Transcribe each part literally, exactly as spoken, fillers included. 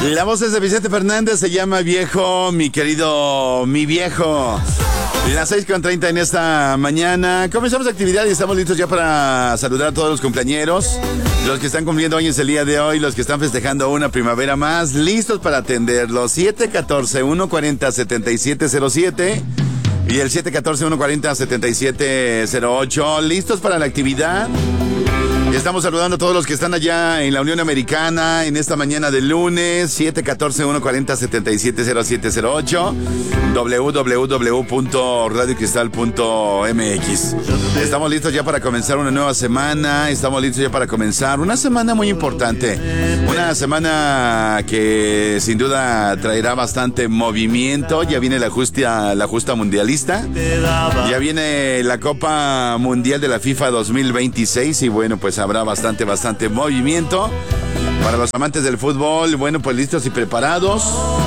La voz es de Vicente Fernández, se llama Viejo, mi querido, mi viejo. Las seis con treinta en esta mañana. Comenzamos la actividad y estamos listos ya para saludar a todos los cumpleañeros. Los que están cumpliendo años el día de hoy, los que están festejando una primavera más, listos para atenderlos. siete uno cuatro, uno cuatro cero, siete siete cero siete y el siete uno cuatro, uno cuatro cero, siete siete cero ocho. Listos para la actividad. Estamos saludando a todos los que están allá en la Unión Americana en esta mañana de lunes. siete uno cuatro, uno cuatro cero, siete siete cero siete cero ocho, doble u doble u doble u punto radio cristal punto m x. Estamos listos ya para comenzar una nueva semana. Estamos listos ya para comenzar una semana muy importante. Una semana que sin duda traerá bastante movimiento. Ya viene la justa, la justa mundialista. Ya viene la Copa Mundial de la FIFA dos mil veintiséis y bueno, pues habrá bastante, bastante movimiento. Para los amantes del fútbol, bueno, pues listos y preparados.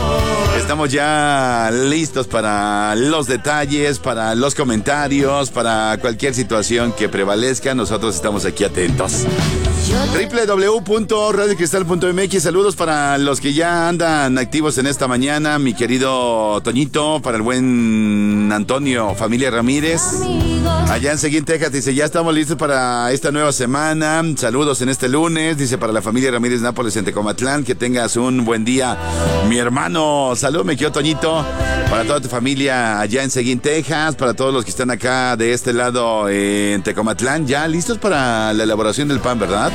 Estamos ya listos para los detalles, para los comentarios, para cualquier situación que prevalezca. Nosotros estamos aquí atentos. doble u doble u doble u punto radio cristal punto m x. Saludos para los que ya andan activos en esta mañana. Mi querido Toñito, para el buen Antonio, familia Ramírez. Allá en Seguín, Texas, dice, ya estamos listos para esta nueva semana. Saludos en este lunes, dice, para la familia Ramírez Nápoles en Tecomatlán. Que tengas un buen día, mi hermano. Saludos, me quedo Toñito. Para toda tu familia allá en Seguín, Texas. Para todos los que están acá de este lado en Tecomatlán. Ya listos para la elaboración del pan, ¿verdad?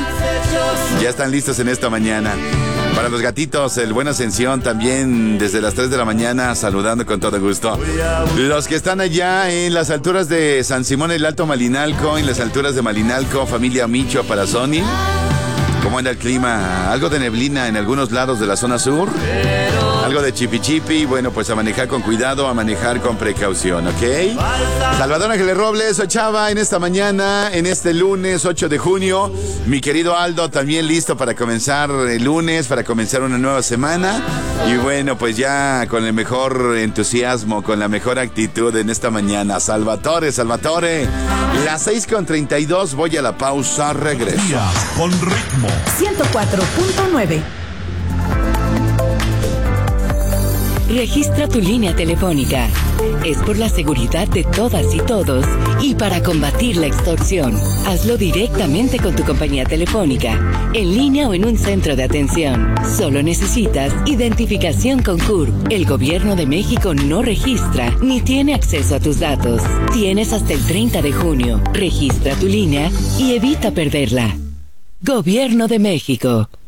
Ya están listos en esta mañana. Para los gatitos, el buen Ascensión también desde las tres de la mañana saludando con todo gusto. Los que están allá en las alturas de San Simón el Alto Malinalco, en las alturas de Malinalco, familia Micho para Sony. ¿Cómo anda el clima? Algo de neblina en algunos lados de la zona sur. Algo de chipi chipi. Bueno, pues a manejar con cuidado, a manejar con precaución, ¿ok? Salvador Ángeles Robles, Ochava, en esta mañana, en este lunes ocho de junio. Mi querido Aldo, también listo para comenzar el lunes, para comenzar una nueva semana. Y bueno, pues ya con el mejor entusiasmo, con la mejor actitud en esta mañana. Salvatore, Salvatore. Las seis con treinta y dos, voy a la pausa, regreso. Con ritmo. ciento cuatro punto nueve. Registra tu línea telefónica. Es por la seguridad de todas y todos y para combatir la extorsión. Hazlo directamente con tu compañía telefónica, en línea o en un centro de atención. Solo necesitas identificación con C U R P. El Gobierno de México no registra ni tiene acceso a tus datos. Tienes hasta el treinta de junio. Registra tu línea y evita perderla. Gobierno de México.